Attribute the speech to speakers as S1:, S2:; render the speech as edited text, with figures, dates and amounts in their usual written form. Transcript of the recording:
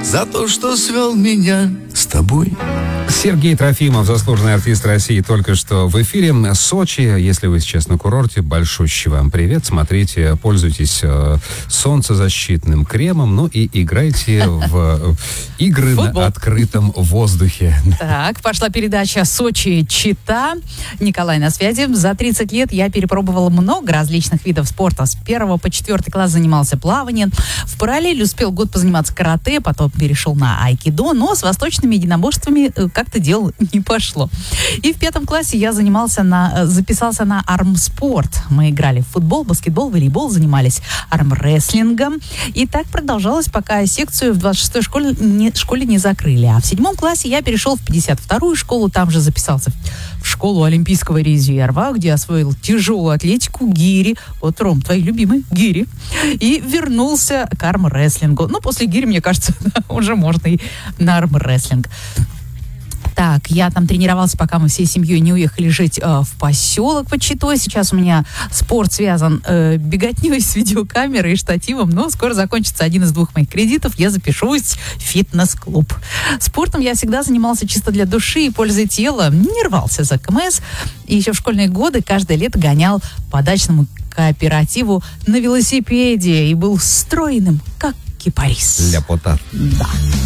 S1: за то, что свел меня с тобой.
S2: Сергей Трофимов, заслуженный артист России, только что в эфире. Сочи, если вы сейчас на курорте, большущий вам привет. Смотрите, пользуйтесь солнцезащитным кремом, ну и играйте в игры на открытом воздухе.
S3: Так, пошла передача «Сочи-Чита». Николай на связи. За 30 лет я перепробовала много различных видов спорта. С 1 по 4 класс занимался плаванием. В параллель успел год позаниматься карате, потом перешел на айкидо, но с восточными единоборствами как-то дело не пошло. И в 5 классе я записался на армспорт. Мы играли в футбол, баскетбол, волейбол, занимались армрестлингом. И так продолжалось, пока секцию в 26-й школе не закрыли. А в 7 классе я перешел в 52-ю школу, там же записался в школу Олимпийского резерва, где освоил тяжелую атлетику, гири. Вот, Ром, твои любимые гири. И вернулся к армрестлингу. Ну, после гири, мне кажется, уже можно и на армрестлинг. Так, я там тренировался, пока мы всей семьей не уехали жить в поселок под Читой. Сейчас у меня спорт связан беготней с видеокамерой и штативом, но скоро закончится один из 2 моих кредитов, я запишусь в фитнес-клуб. Спортом я всегда занимался чисто для души и пользы тела, не рвался за КМС. И еще в школьные годы каждое лето гонял по дачному кооперативу на велосипеде и был стройным, как кипарис.
S2: Ляпота.
S3: Да.